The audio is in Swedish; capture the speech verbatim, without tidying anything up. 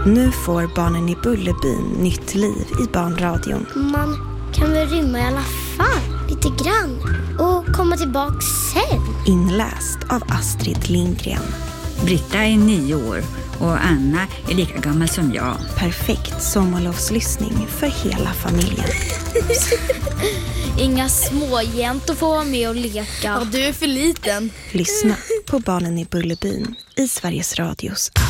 Nu får Barnen i Bullerbyn nytt liv i barnradion. Man kan väl rymma i alla fall, lite grann. Och komma tillbaka sen. Inläst av Astrid Lindgren. Britta är nio år och Anna är lika gammal som jag. Perfekt sommarlovslyssning för hela familjen. Inga små jäntor får vara med och leka. Ja, du är för liten. Lyssna på Barnen i Bullerbyn i Sveriges Radios